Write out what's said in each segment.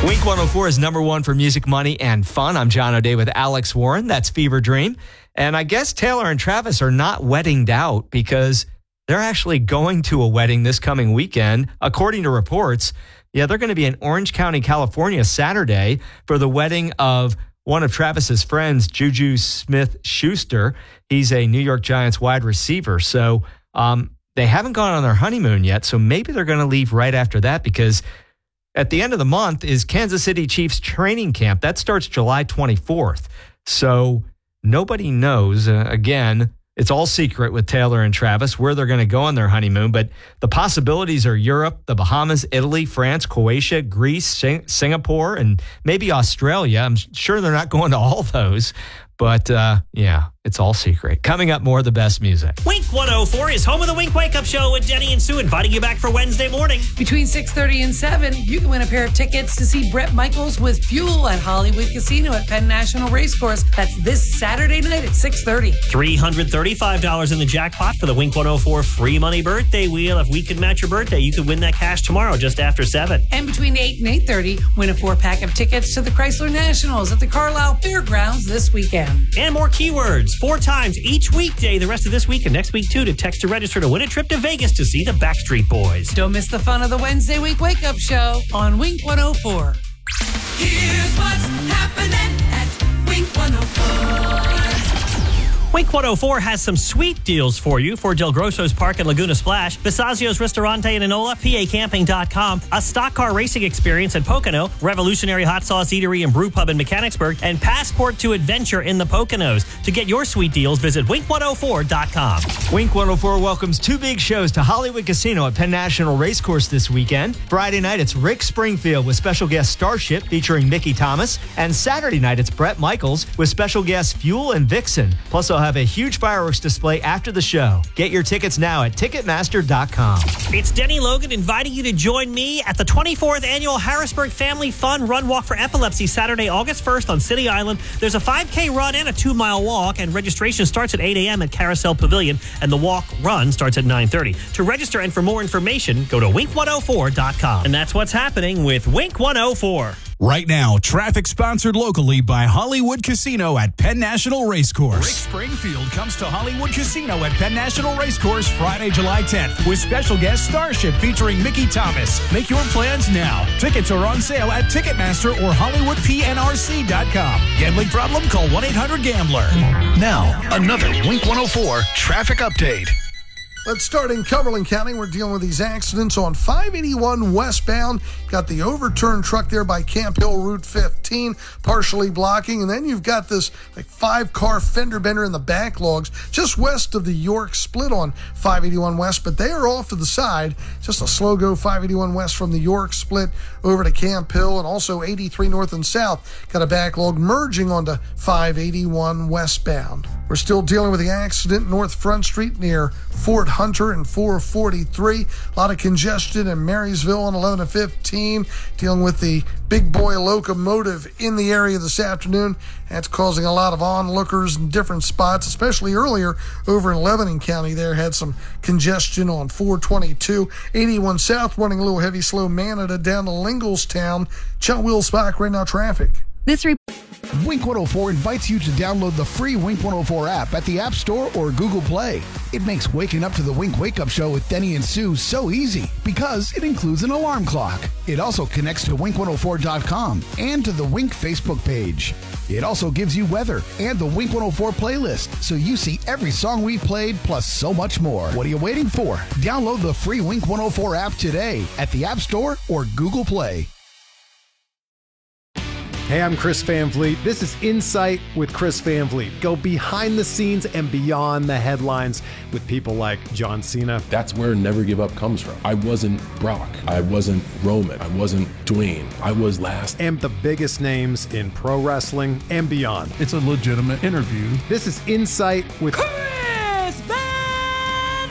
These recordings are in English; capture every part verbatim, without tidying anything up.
Wink one oh four is number one for music, money, and fun. I'm John O'Day with Alex Warren. That's Fever Dream. And I guess Taylor and Travis are not weddinged out because they're actually going to a wedding this coming weekend. According to reports, yeah, they're going to be in Orange County, California, Saturday for the wedding of one of Travis's friends, Juju Smith-Schuster. He's a New York Giants wide receiver. So um, they haven't gone on their honeymoon yet. So maybe they're going to leave right after that because at the end of the month is Kansas City Chiefs training camp. That starts July twenty-fourth. So nobody knows. Uh, again, it's all secret with Taylor and Travis where they're going to go on their honeymoon. But the possibilities are Europe, the Bahamas, Italy, France, Croatia, Greece, Sing- Singapore, and maybe Australia. I'm sure they're not going to all those. But, uh, yeah, it's all secret. Coming up, more of the best music. Wink one oh four is home of the Wink Wake Up Show with Denny and Sue, inviting you back for Wednesday morning. Between six thirty and seven, you can win a pair of tickets to see Bret Michaels with Fuel at Hollywood Casino at Penn National Racecourse. That's this Saturday night at six thirty. three hundred thirty-five dollars in the jackpot for the Wink one oh four free money birthday wheel. If we could match your birthday, you could win that cash tomorrow just after seven. And between eight and eight thirty, win a four-pack of tickets to the Chrysler Nationals at the Carlisle Fairgrounds this weekend. And more keywords, four times each weekday the rest of this week and next week, too, to text to register to win a trip to Vegas to see the Backstreet Boys. Don't miss the fun of the Wednesday Wink Wake Up Show on Wink one oh four. Here's what's happening at Wink one oh four. Wink one oh four has some sweet deals for you for Del Grosso's Park and Laguna Splash, Visaggio's Ristorante in Enola, P A camping dot com, a stock car racing experience in Pocono, Revolutionary Hot Sauce Eatery and Brew Pub in Mechanicsburg, and Passport to Adventure in the Poconos. To get your sweet deals, visit wink one oh four dot com. Wink one oh four welcomes two big shows to Hollywood Casino at Penn National Racecourse this weekend. Friday night, it's Rick Springfield with special guest Starship featuring Mickey Thomas. And Saturday night, it's Bret Michaels with special guests Fuel and Vixen. Plus, they'll have a huge fireworks display after the show. Get your tickets now at ticketmaster dot com. It's Denny Logan inviting you to join me at the twenty-fourth Annual Harrisburg Family Fun Run Walk for Epilepsy, Saturday, August first on City Island. There's a five K run and a two-mile walk, and registration starts at eight a.m. at Carousel Pavilion, and the walk run starts at nine thirty. To register and for more information, go to wink one oh four dot com. And that's what's happening with Wink one oh four. Right now, traffic sponsored locally by Hollywood Casino at Penn National Racecourse. Rick Springfield comes to Hollywood Casino at Penn National Racecourse Friday, July tenth with special guest Starship featuring Mickey Thomas. Make your plans now. Tickets are on sale at Ticketmaster or Hollywood P N R C dot com. Gambling problem? Call one eight hundred gambler. Now, another Wink one oh four traffic update. Let's start in Cumberland County. We're dealing with these accidents on five eighty-one westbound. Got the overturned truck there by Camp Hill Route fifteen, partially blocking. And then you've got this like five-car fender bender in the backlogs just west of the York split on five eighty-one west. But they are off to the side. Just a slow go five eighty-one west from the York split over to Camp Hill. And also eighty-three north and south. Got a backlog merging onto five eighty-one westbound. We're still dealing with the accident North Front Street near Fort Hunter and four forty-three. A lot of congestion in Marysville on eleven fifteen. Dealing with the big boy locomotive in the area this afternoon. That's causing a lot of onlookers in different spots, especially earlier over in Lebanon County. There had some congestion on four twenty-two. eighty-one South running a little heavy slow Manada down to Linglestown. Chuck Willsbach right now traffic. This re- Wink one oh four invites you to download the free Wink one oh four app at the App Store or Google Play. It makes waking up to the Wink Wake Up Show with Denny and Sue so easy because it includes an alarm clock. It also connects to wink one oh four dot com and to the Wink Facebook page. It also gives you weather and the Wink one oh four playlist, so you see every song we've played plus so much more. What are you waiting for? Download the free Wink one oh four app today at the App Store or Google Play. Hey, I'm Chris Van Vliet. This is Insight with Chris Van Vliet. Go behind the scenes and beyond the headlines with people like John Cena. That's where Never Give Up comes from. I wasn't Brock. I wasn't Roman. I wasn't Dwayne. I was last. And the biggest names in pro wrestling and beyond. It's a legitimate interview. This is Insight with Chris Van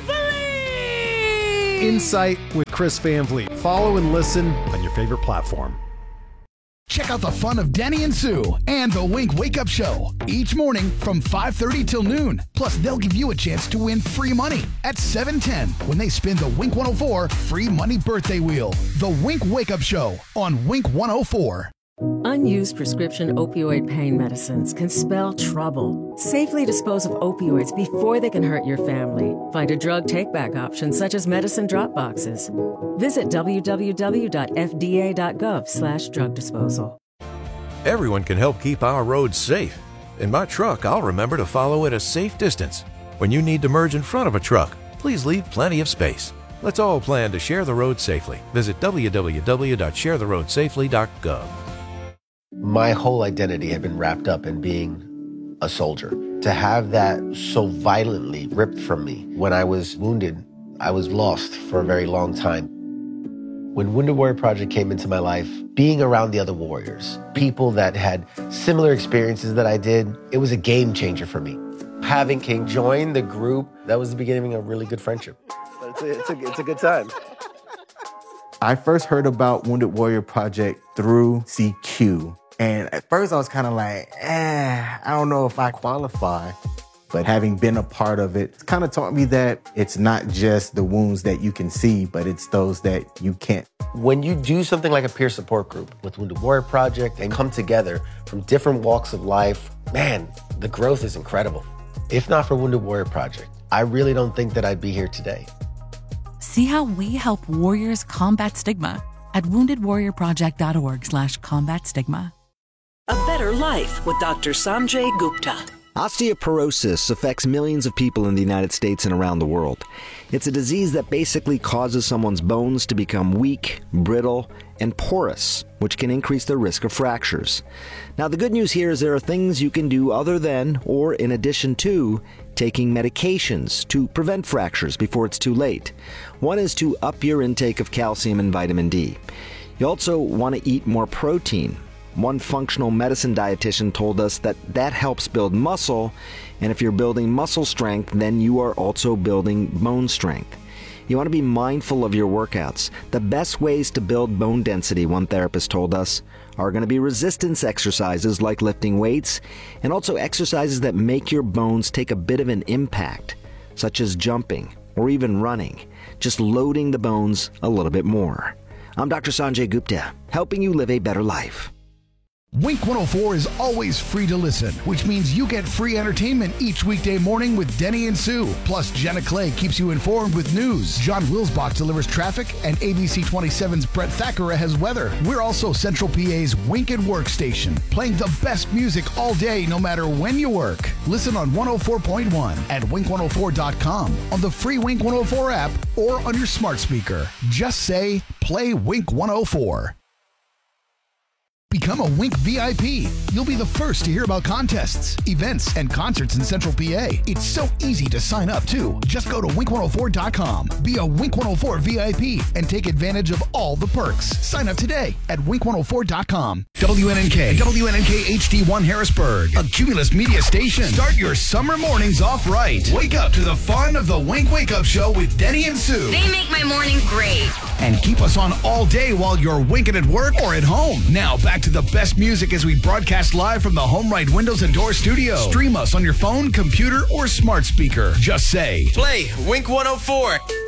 Vliet! Insight with Chris Van Vliet. Follow and listen on your favorite platform. Check out the fun of Denny and Sue and the Wink Wake Up Show each morning from five thirty till noon. Plus, they'll give you a chance to win free money at seven ten when they spin the Wink one oh four free money birthday wheel. The Wink Wake Up Show on Wink one oh four. Unused prescription opioid pain medicines can spell trouble. Safely dispose of opioids before they can hurt your family. Find a drug take-back option such as medicine drop boxes. Visit w w w dot f d a dot gov slash drug disposal. Everyone can help keep our roads safe. In my truck, I'll remember to follow at a safe distance. When you need to merge in front of a truck, please leave plenty of space. Let's all plan to share the road safely. Visit w w w dot share the road safely dot gov. My whole identity had been wrapped up in being a soldier. To have that so violently ripped from me when I was wounded, I was lost for a very long time. When Wounded Warrior Project came into my life, being around the other warriors, people that had similar experiences that I did, it was a game changer for me. Having King join the group, that was the beginning of a really good friendship. It's a, it's a, it's a good time. I first heard about Wounded Warrior Project through C Q. And at first I was kind of like, eh, I don't know if I qualify. But having been a part of it, it's kind of taught me that it's not just the wounds that you can see, but it's those that you can't. When you do something like a peer support group with Wounded Warrior Project and come together from different walks of life, man, the growth is incredible. If not for Wounded Warrior Project, I really don't think that I'd be here today. See how we help warriors combat stigma at wounded warrior project dot org slash combat stigma. A better life with Doctor Sanjay Gupta. Osteoporosis affects millions of people in the United States and around the world. It's a disease that basically causes someone's bones to become weak, brittle, and porous, which can increase the risk of fractures. Now, the good news here is there are things you can do other than, or in addition to, taking medications to prevent fractures before it's too late. One is to up your intake of calcium and vitamin D. You also want to eat more protein. One functional medicine dietitian told us that that helps build muscle, and if you're building muscle strength, then you are also building bone strength. You want to be mindful of your workouts. The best ways to build bone density, one therapist told us, are going to be resistance exercises like lifting weights, and also exercises that make your bones take a bit of an impact, such as jumping or even running, just loading the bones a little bit more. I'm Doctor Sanjay Gupta, helping you live a better life. Wink one oh four is always free to listen, which means you get free entertainment each weekday morning with Denny and Sue. Plus, Jenna Clay keeps you informed with news. John Wilsbach delivers traffic, and A B C twenty-seven's Brett Thackera has weather. We're also Central P A's Wink and Work station, playing the best music all day, no matter when you work. Listen on one oh four point one at wink one oh four dot com, on the free Wink one oh four app, or on your smart speaker. Just say, play Wink one oh four. Become a Wink V I P. You'll be the first to hear about contests, events, and concerts in Central P A. It's so easy to sign up, too. Just go to wink one oh four dot com. Be a Wink one oh four V I P and take advantage of all the perks. Sign up today at wink one oh four dot com. W N N K, W N N K H D one Harrisburg, a Cumulus media station. Start your summer mornings off right. Wake up to the fun of the Wink Wake Up Show with Denny and Sue. They make my mornings great. And keep us on all day while you're winking at work or at home. Now, back to the best music as we broadcast live from the Home Right Windows and Door studio. Stream us on your phone, computer, or smart speaker. Just say, play Wink one oh four.